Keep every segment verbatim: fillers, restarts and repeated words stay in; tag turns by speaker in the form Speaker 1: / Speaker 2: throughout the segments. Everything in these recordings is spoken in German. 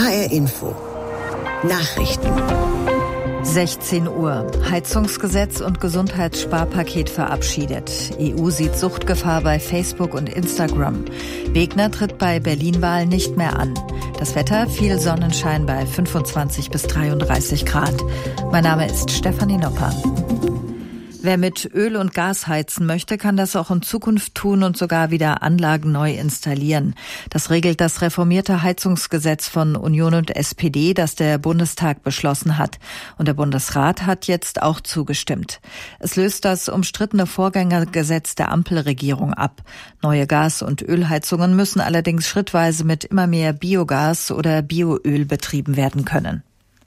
Speaker 1: H R Info. Nachrichten.
Speaker 2: sechzehn Uhr. Heizungsgesetz und Gesundheitssparpaket verabschiedet. E U sieht Suchtgefahr bei Facebook und Instagram. Wegner tritt bei Berlin-Wahl nicht mehr an. Das Wetter, viel Sonnenschein bei fünfundzwanzig bis dreiunddreißig Grad. Mein Name ist Stefanie Nopper. Wer mit Öl und Gas heizen möchte, kann das auch in Zukunft tun und sogar wieder Anlagen neu installieren. Das regelt das reformierte Heizungsgesetz von Union und S P D, das der Bundestag beschlossen hat. Und der Bundesrat hat jetzt auch zugestimmt. Es löst das umstrittene Vorgängergesetz der Ampelregierung ab. Neue Gas- und Ölheizungen müssen allerdings schrittweise mit immer mehr Biogas oder Bioöl betrieben werden können.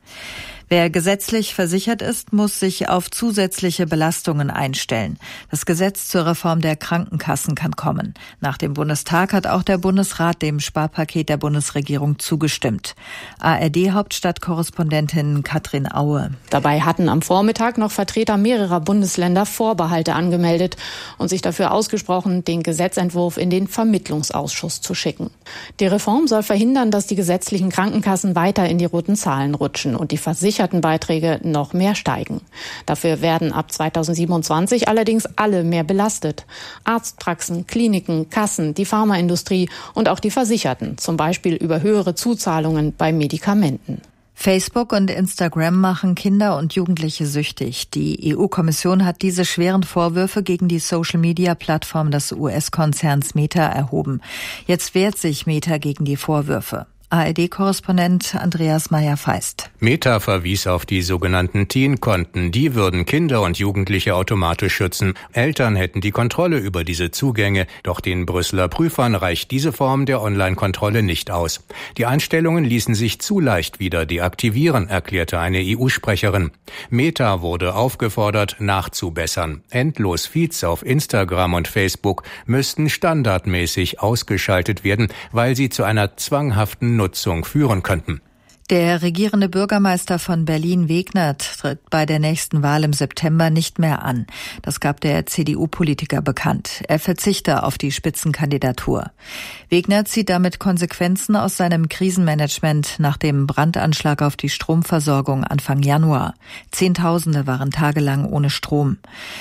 Speaker 2: Wer gesetzlich versichert ist, muss sich auf zusätzliche Belastungen einstellen. Das Gesetz zur Reform der Krankenkassen kann kommen. Nach dem Bundestag hat auch der Bundesrat dem Sparpaket der Bundesregierung zugestimmt. A R D-Hauptstadtkorrespondentin Katrin Aue.
Speaker 3: Dabei hatten am Vormittag noch Vertreter mehrerer Bundesländer Vorbehalte angemeldet und sich dafür ausgesprochen, den Gesetzentwurf in den Vermittlungsausschuss zu schicken. Die Reform soll verhindern, dass die gesetzlichen Krankenkassen weiter in die roten Zahlen rutschen und die Versicherten Beiträge noch mehr steigen. Dafür werden ab zweitausendsiebenundzwanzig allerdings alle mehr belastet. Arztpraxen, Kliniken, Kassen, die Pharmaindustrie und auch die Versicherten, zum Beispiel über höhere Zuzahlungen bei Medikamenten.
Speaker 2: Facebook und Instagram machen Kinder und Jugendliche süchtig. Die E U-Kommission hat diese schweren Vorwürfe gegen die Social-Media-Plattform des U S-Konzerns Meta erhoben. Jetzt wehrt sich Meta gegen die Vorwürfe. A R D-Korrespondent Andreas Meyer-Feist.
Speaker 4: Meta verwies auf die sogenannten Teen-Konten. Die würden Kinder und Jugendliche automatisch schützen. Eltern hätten die Kontrolle über diese Zugänge. Doch den Brüsseler Prüfern reicht diese Form der Online-Kontrolle nicht aus. Die Einstellungen ließen sich zu leicht wieder deaktivieren, erklärte eine E U-Sprecherin. Meta wurde aufgefordert, nachzubessern. Endlos Feeds auf Instagram und Facebook müssten standardmäßig ausgeschaltet werden, weil sie zu einer zwanghaften Nutzung führen könnten.
Speaker 2: Der regierende Bürgermeister von Berlin, Wegner, tritt bei der nächsten Wahl im September nicht mehr an. Das gab der C D U-Politiker bekannt. Er verzichte auf die Spitzenkandidatur. Wegner zieht damit Konsequenzen aus seinem Krisenmanagement nach dem Brandanschlag auf die Stromversorgung Anfang Januar. Zehntausende waren tagelang ohne Strom.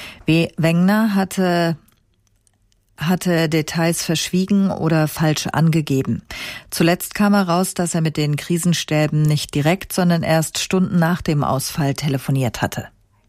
Speaker 2: Wegner hatte hatte Details verschwiegen oder falsch angegeben. Zuletzt kam heraus, dass er mit den Krisenstäben nicht direkt, sondern erst Stunden nach dem Ausfall telefoniert hatte.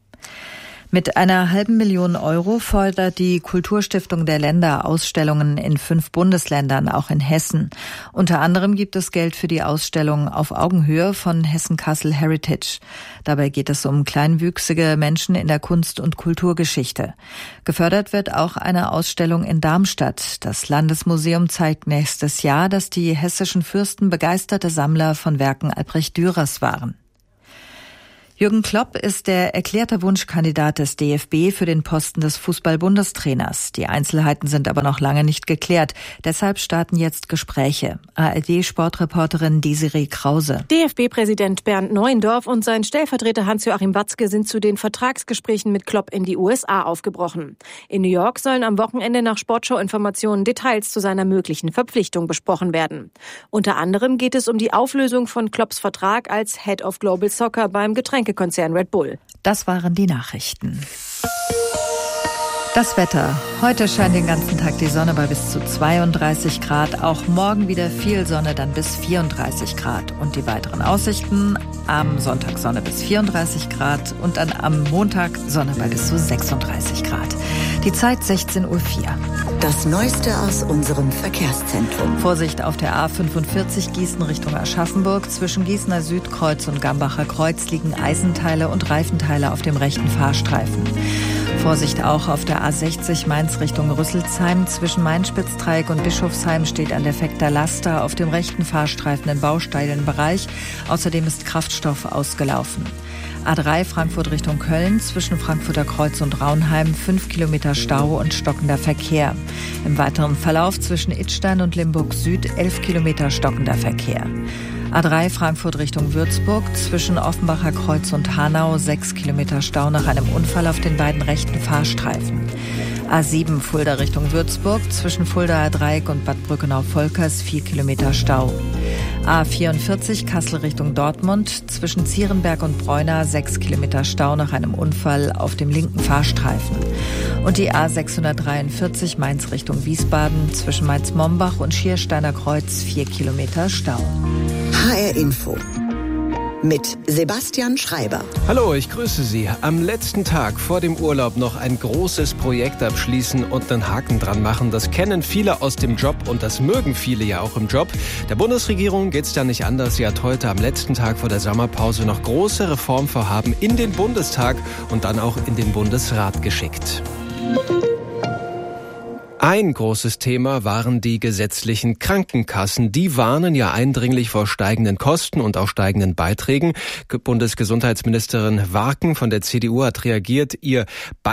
Speaker 2: Mit einer halben Million Euro fordert die Kulturstiftung der Länder Ausstellungen in fünf Bundesländern, auch in Hessen. Unter anderem gibt es Geld für die Ausstellung Auf Augenhöhe von Hessen-Kassel Heritage. Dabei geht es um kleinwüchsige Menschen in der Kunst- und Kulturgeschichte. Gefördert wird auch eine Ausstellung in Darmstadt. Das Landesmuseum zeigt nächstes Jahr, dass die hessischen Fürsten begeisterte Sammler von Werken Albrecht Dürers waren. Jürgen Klopp ist der erklärte Wunschkandidat des D F B für den Posten des Fußball-Bundestrainers. Die Einzelheiten sind aber noch lange nicht geklärt. Deshalb starten jetzt Gespräche. A R D-Sportreporterin Desiree Krause.
Speaker 5: D F B-Präsident Bernd Neuendorf und sein Stellvertreter Hans-Joachim Watzke sind zu den Vertragsgesprächen mit Klopp in die U S A aufgebrochen. In New York sollen am Wochenende nach Sportschau-Informationen Details zu seiner möglichen Verpflichtung besprochen werden. Unter anderem geht es um die Auflösung von Klopps Vertrag als Head of Global Soccer beim Getränkekonzern Red Bull.
Speaker 2: Das waren die Nachrichten. Das Wetter. Heute scheint den ganzen Tag die Sonne bei bis zu zweiunddreißig Grad. Auch morgen wieder viel Sonne, dann bis vierunddreißig Grad. Und die weiteren Aussichten: am Sonntag Sonne bis vierunddreißig Grad und dann am Montag Sonne bei bis zu sechsunddreißig Grad. Die Zeit sechzehn Uhr vier.
Speaker 1: Das Neueste aus unserem Verkehrszentrum.
Speaker 2: Vorsicht auf der A fünfundvierzig Gießen Richtung Aschaffenburg. Zwischen Gießener Südkreuz und Gambacher Kreuz liegen Eisenteile und Reifenteile auf dem rechten Fahrstreifen. Vorsicht auch auf der A sechzig Mainz Richtung Rüsselsheim. Zwischen Mainspitztreieck und Bischofsheim steht ein defekter Laster auf dem rechten Fahrstreifen im bausteilen Bereich. Außerdem ist Kraftstoff ausgelaufen. A drei Frankfurt Richtung Köln, zwischen Frankfurter Kreuz und Raunheim fünf Kilometer Stau und stockender Verkehr. Im weiteren Verlauf zwischen Idstein und Limburg Süd elf Kilometer stockender Verkehr. A drei Frankfurt Richtung Würzburg, zwischen Offenbacher Kreuz und Hanau sechs Kilometer Stau nach einem Unfall auf den beiden rechten Fahrstreifen. A sieben Fulda Richtung Würzburg, zwischen Fuldaer Dreieck und Bad Brückenau-Volkers vier Kilometer Stau. A vierundvierzig Kassel Richtung Dortmund, zwischen Zierenberg und Breuna sechs Kilometer Stau nach einem Unfall auf dem linken Fahrstreifen. Und die A sechshundertdreiundvierzig Mainz Richtung Wiesbaden, zwischen Mainz-Mombach und Schiersteiner Kreuz vier Kilometer Stau.
Speaker 1: H R Info mit Sebastian Schreiber.
Speaker 6: Hallo, ich grüße Sie. Am letzten Tag vor dem Urlaub noch ein großes Projekt abschließen und einen Haken dran machen. Das kennen viele aus dem Job und das mögen viele ja auch im Job. Der Bundesregierung geht's da nicht anders. Sie hat heute am letzten Tag vor der Sommerpause noch große Reformvorhaben in den Bundestag und dann auch in den Bundesrat geschickt. Ein großes Thema waren die gesetzlichen Krankenkassen. Die warnen ja eindringlich vor steigenden Kosten und auch steigenden Beiträgen. Bundesgesundheitsministerin Warken von der C D U hat reagiert. Ihr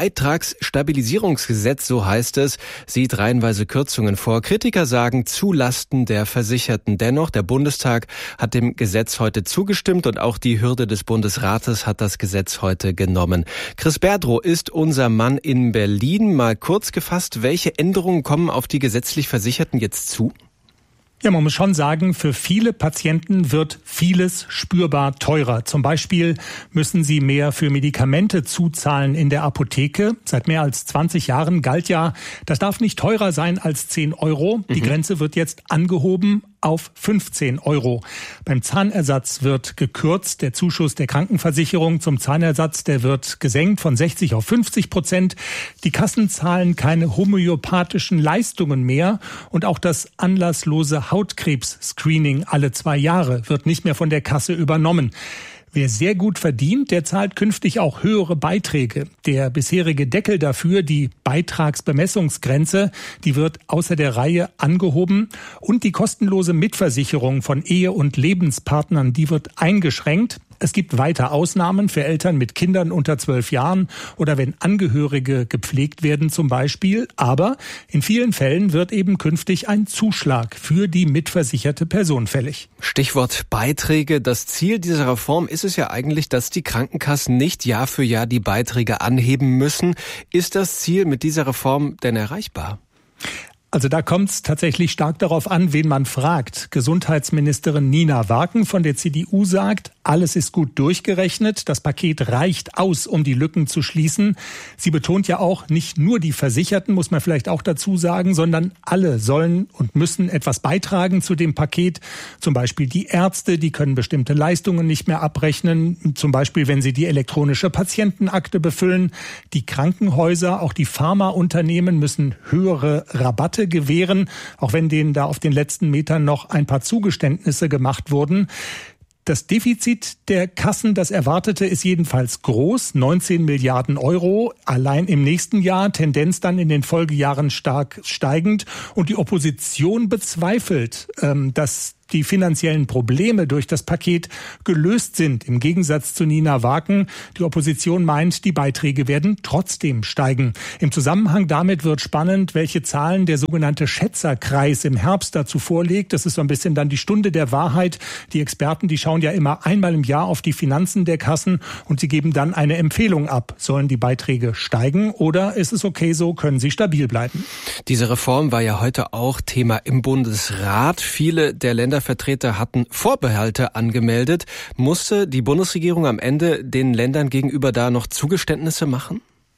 Speaker 6: Beitragsstabilisierungsgesetz, so heißt es, sieht reihenweise Kürzungen vor. Kritiker sagen zu Lasten der Versicherten. Dennoch, der Bundestag hat dem Gesetz heute zugestimmt und auch die Hürde des Bundesrates hat das Gesetz heute genommen. Chris Berdrow ist unser Mann in Berlin. Mal kurz gefasst, welche Änderungen kommen auf die gesetzlich Versicherten jetzt zu?
Speaker 7: Ja, man muss schon sagen, für viele Patienten wird vieles spürbar teurer. Zum Beispiel müssen sie mehr für Medikamente zuzahlen in der Apotheke. Seit mehr als zwanzig Jahren galt ja, das darf nicht teurer sein als zehn Euro. Die mhm. Grenze wird jetzt angehoben auf fünfzehn Euro. Beim Zahnersatz wird gekürzt. Der Zuschuss der Krankenversicherung zum Zahnersatz, der wird gesenkt von sechzig auf fünfzig Prozent. Die Kassen zahlen keine homöopathischen Leistungen mehr. Und auch das anlasslose Hautkrebs-Screening alle zwei Jahre wird nicht mehr von der Kasse übernommen. Wer sehr gut verdient, der zahlt künftig auch höhere Beiträge. Der bisherige Deckel dafür, die Beitragsbemessungsgrenze, die wird außer der Reihe angehoben. Und die kostenlose Mitversicherung von Ehe- und Lebenspartnern, die wird eingeschränkt. Es gibt weiter Ausnahmen für Eltern mit Kindern unter zwölf Jahren oder wenn Angehörige gepflegt werden zum Beispiel. Aber in vielen Fällen wird eben künftig ein Zuschlag für die mitversicherte Person fällig.
Speaker 6: Stichwort Beiträge. Das Ziel dieser Reform ist es ja eigentlich, dass die Krankenkassen nicht Jahr für Jahr die Beiträge anheben müssen. Ist das Ziel mit dieser Reform denn erreichbar?
Speaker 7: Also da kommt es tatsächlich stark darauf an, wen man fragt. Gesundheitsministerin Nina Warken von der C D U sagt, alles ist gut durchgerechnet. Das Paket reicht aus, um die Lücken zu schließen. Sie betont ja auch, nicht nur die Versicherten, muss man vielleicht auch dazu sagen, sondern alle sollen und müssen etwas beitragen zu dem Paket. Zum Beispiel die Ärzte, die können bestimmte Leistungen nicht mehr abrechnen. Zum Beispiel, wenn sie die elektronische Patientenakte befüllen. Die Krankenhäuser, auch die Pharmaunternehmen müssen höhere Rabatte gewähren, auch wenn denen da auf den letzten Metern noch ein paar Zugeständnisse gemacht wurden. Das Defizit der Kassen, das erwartete, ist jedenfalls groß, neunzehn Milliarden Euro, allein im nächsten Jahr, Tendenz dann in den Folgejahren stark steigend. Und die Opposition bezweifelt, dass die finanziellen Probleme durch das Paket gelöst sind. Im Gegensatz zu Nina Warken. Die Opposition meint, die Beiträge werden trotzdem steigen. Im Zusammenhang damit wird spannend, welche Zahlen der sogenannte Schätzerkreis im Herbst dazu vorlegt. Das ist so ein bisschen dann die Stunde der Wahrheit. Die Experten, die schauen ja immer einmal im Jahr auf die Finanzen der Kassen und sie geben dann eine Empfehlung ab. Sollen die Beiträge steigen oder ist es okay so, können sie stabil bleiben?
Speaker 6: Diese Reform war ja heute auch Thema im Bundesrat. Viele der Länder Vertreter hatten Vorbehalte angemeldet. Musste die Bundesregierung am Ende den Ländern gegenüber da noch Zugeständnisse machen?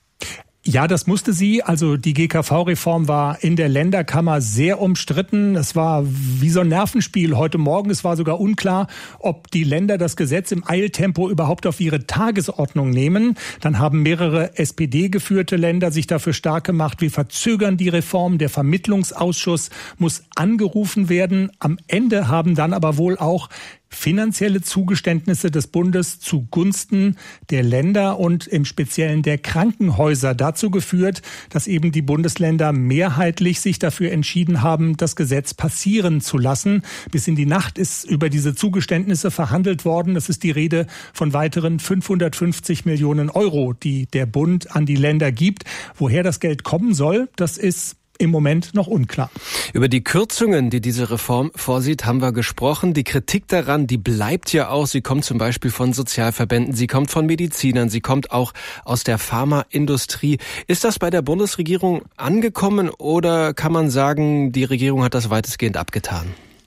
Speaker 7: Ja, das musste sie. Also die G K V-Reform war in der Länderkammer sehr umstritten. Es war wie so ein Nervenspiel heute Morgen. Es war sogar unklar, ob die Länder das Gesetz im Eiltempo überhaupt auf ihre Tagesordnung nehmen. Dann haben mehrere S P D-geführte Länder sich dafür stark gemacht. Wir verzögern die Reform. Der Vermittlungsausschuss muss angerufen werden. Am Ende haben dann aber wohl auch finanzielle Zugeständnisse des Bundes zugunsten der Länder und im Speziellen der Krankenhäuser dazu geführt, dass eben die Bundesländer mehrheitlich sich dafür entschieden haben, das Gesetz passieren zu lassen. Bis in die Nacht ist über diese Zugeständnisse verhandelt worden. Es ist die Rede von weiteren fünfhundertfünfzig Millionen Euro, die der Bund an die Länder gibt. Woher das Geld kommen soll, das ist im Moment noch unklar.
Speaker 6: Über die Kürzungen, die diese Reform vorsieht, haben wir gesprochen. Die Kritik daran, die bleibt ja auch. Sie kommt zum Beispiel von Sozialverbänden, sie kommt von Medizinern, sie kommt auch aus der Pharmaindustrie. Ist das bei der Bundesregierung angekommen oder kann man sagen, die Regierung hat das weitestgehend abgetan?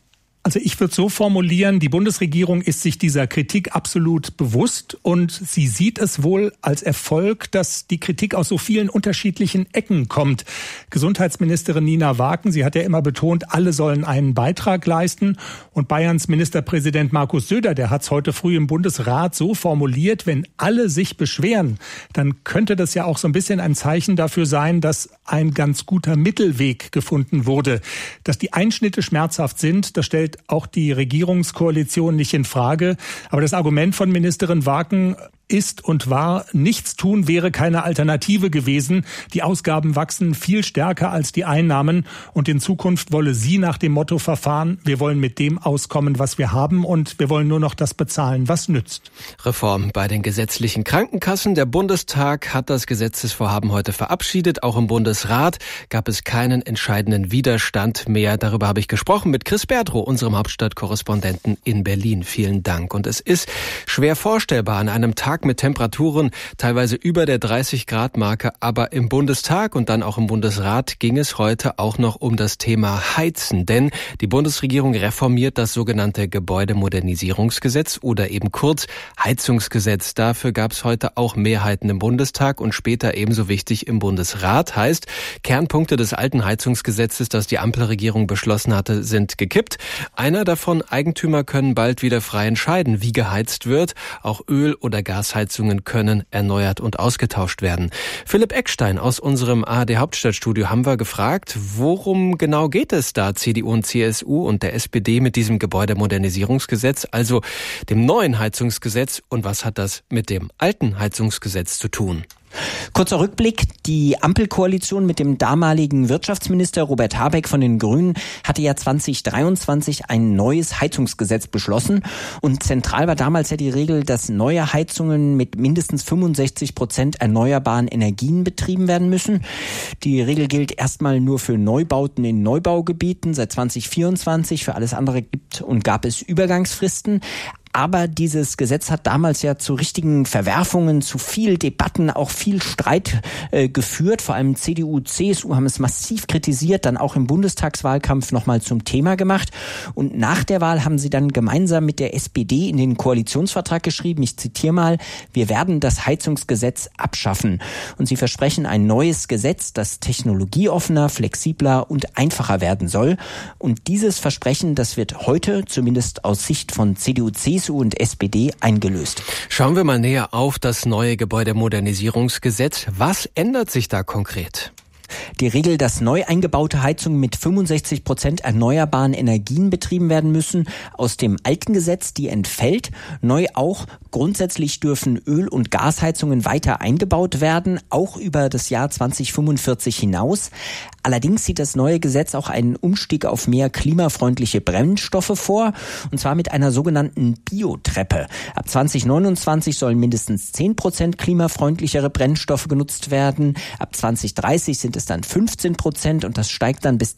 Speaker 7: Also ich würde so formulieren, die Bundesregierung ist sich dieser Kritik absolut bewusst und sie sieht es wohl als Erfolg, dass die Kritik aus so vielen unterschiedlichen Ecken kommt. Gesundheitsministerin Nina Waaken, sie hat ja immer betont, alle sollen einen Beitrag leisten. Und Bayerns Ministerpräsident Markus Söder, der hat es heute früh im Bundesrat so formuliert, wenn alle sich beschweren, dann könnte das ja auch so ein bisschen ein Zeichen dafür sein, dass ein ganz guter Mittelweg gefunden wurde. Dass die Einschnitte schmerzhaft sind, das stellt auch die Regierungskoalition nicht in Frage. Aber das Argument von Ministerin Waaken ist und war, nichts tun wäre keine Alternative gewesen. Die Ausgaben wachsen viel stärker als die Einnahmen und in Zukunft wolle sie nach dem Motto verfahren, wir wollen mit dem auskommen, was wir haben und wir wollen nur noch das bezahlen, was nützt.
Speaker 6: Reform bei den gesetzlichen Krankenkassen. Der Bundestag hat das Gesetzesvorhaben heute verabschiedet. Auch im Bundesrat gab es keinen entscheidenden Widerstand mehr. Darüber habe ich gesprochen mit Chris Berdrow, unserem Hauptstadtkorrespondenten in Berlin. Vielen Dank. Und es ist schwer vorstellbar an einem Tag mit Temperaturen teilweise über der dreißig Grad Marke, aber im Bundestag und dann auch im Bundesrat ging es heute auch noch um das Thema Heizen, denn die Bundesregierung reformiert das sogenannte Gebäudemodernisierungsgesetz oder eben kurz Heizungsgesetz. Dafür gab es heute auch Mehrheiten im Bundestag und später ebenso wichtig im Bundesrat. Heißt, Kernpunkte des alten Heizungsgesetzes, das die Ampelregierung beschlossen hatte, sind gekippt. Einer davon, Eigentümer können bald wieder frei entscheiden, wie geheizt wird. Auch Öl- oder Gasheizungen können erneuert und ausgetauscht werden. Philipp Eckstein aus unserem A R D Hauptstadtstudio haben wir gefragt, worum genau geht es da C D U und C S U und der S P D mit diesem Gebäudemodernisierungsgesetz, also dem neuen Heizungsgesetz, und was hat das mit dem alten Heizungsgesetz zu tun?
Speaker 8: Kurzer Rückblick. Die Ampelkoalition mit dem damaligen Wirtschaftsminister Robert Habeck von den Grünen hatte ja zwanzig dreiundzwanzig ein neues Heizungsgesetz beschlossen. Und zentral war damals ja die Regel, dass neue Heizungen mit mindestens fünfundsechzig Prozent erneuerbaren Energien betrieben werden müssen. Die Regel gilt erstmal nur für Neubauten in Neubaugebieten seit zwanzig vierundzwanzig. Für alles andere gibt und gab es Übergangsfristen. Aber dieses Gesetz hat damals ja zu richtigen Verwerfungen, zu viel Debatten, auch viel Streit äh, geführt. Vor allem C D U, C S U haben es massiv kritisiert, dann auch im Bundestagswahlkampf nochmal zum Thema gemacht. Und nach der Wahl haben sie dann gemeinsam mit der S P D in den Koalitionsvertrag geschrieben, ich zitiere mal, wir werden das Heizungsgesetz abschaffen. Und sie versprechen ein neues Gesetz, das technologieoffener, flexibler und einfacher werden soll. Und dieses Versprechen, das wird heute, zumindest aus Sicht von C D U, C S U und S P D eingelöst.
Speaker 6: Schauen wir mal näher auf das neue Gebäudemodernisierungsgesetz. Was ändert sich da konkret?
Speaker 8: Die Regel, dass neu eingebaute Heizungen mit fünfundsechzig Prozent erneuerbaren Energien betrieben werden müssen, aus dem alten Gesetz, die entfällt. Neu auch, grundsätzlich dürfen Öl- und Gasheizungen weiter eingebaut werden, auch über das Jahr zwanzig fünfundvierzig hinaus. Allerdings sieht das neue Gesetz auch einen Umstieg auf mehr klimafreundliche Brennstoffe vor, und zwar mit einer sogenannten Biotreppe. Ab zwanzig neunundzwanzig sollen mindestens zehn Prozent klimafreundlichere Brennstoffe genutzt werden. Ab zwanzig dreißig sind es dann fünfzehn Prozent und das steigt dann bis